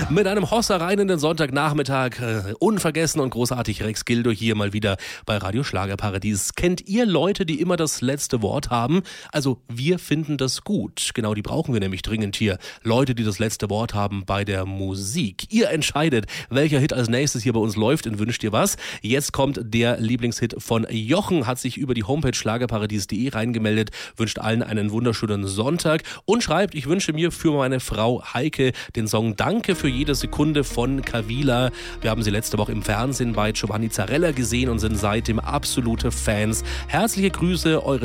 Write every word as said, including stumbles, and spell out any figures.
Mit einem Hossa rein in den Sonntagnachmittag. Äh, unvergessen und großartig Rex Gildo hier mal wieder bei Radio Schlagerparadies. Kennt ihr Leute, die immer das letzte Wort haben? Also wir finden das gut. Genau, die brauchen wir nämlich dringend hier. Leute, die das letzte Wort haben bei der Musik. Ihr entscheidet, welcher Hit als nächstes hier bei uns läuft und wünscht ihr was. Jetzt kommt der Lieblingshit von Jochen, hat sich über die Homepage schlagerparadies punkt de reingemeldet, wünscht allen einen wunderschönen Sonntag und schreibt, ich wünsche mir für meine Frau Heike den Song Danke für jede Sekunde von Kavila. Wir haben sie letzte Woche im Fernsehen bei Giovanni Zarella gesehen und sind seitdem absolute Fans. Herzliche Grüße, eure